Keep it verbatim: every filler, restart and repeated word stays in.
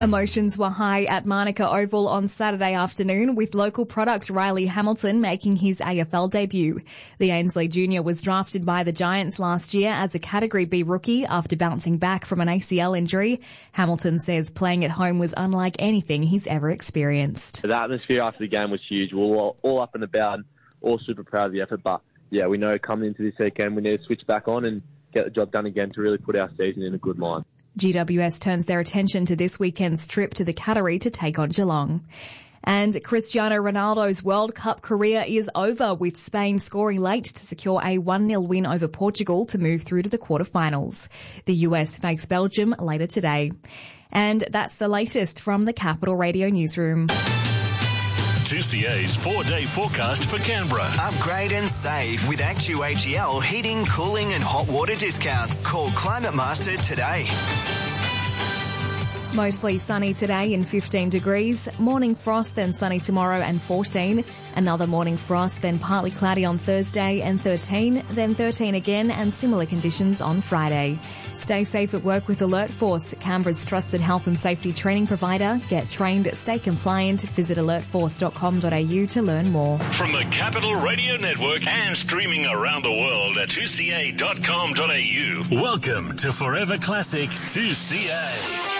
Emotions were high at Manuka Oval on Saturday afternoon, with local product Riley Hamilton making his A F L debut. The Ainsley Junior was drafted by the Giants last year as a Category B rookie after bouncing back from an A C L injury. Hamilton says playing at home was unlike anything he's ever experienced. The atmosphere after the game was huge. We were all, all up and about and all super proud of the effort. But, yeah, we know coming into this weekend we need to switch back on and get the job done again to really put our season in a good line. G W S turns their attention to this weekend's trip to the Cattery to take on Geelong. And Cristiano Ronaldo's World Cup career is over, with Spain scoring late to secure a one nil win over Portugal to move through to the quarterfinals. The U S face Belgium later today. And that's the latest from the Capital Radio newsroom. two C A's four-day forecast for Canberra. Upgrade and save with Actu A G L heating, cooling and hot water discounts. Call Climate Master today. Mostly sunny today and fifteen degrees. Morning frost, then sunny tomorrow and fourteen. Another morning frost, then partly cloudy on Thursday and thirteen. Then thirteen again and similar conditions on Friday. Stay safe at work with Alert Force, Canberra's trusted health and safety training provider. Get trained, stay compliant. Visit alert force dot com dot a u to learn more. From the Capital Radio Network and streaming around the world at two c a dot com dot a u. Welcome to Forever Classic two C A.